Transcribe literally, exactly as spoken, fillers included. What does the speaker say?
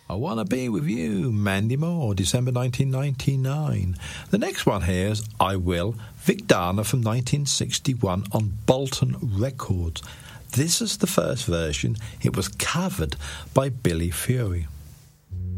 I Wanna Be With You, Mandy Moore, December nineteen ninety-nine. The next one here is I Will, Vic Dana from nineteen sixty-one on Bolton Records. This is the first version. It was covered by Billy Fury.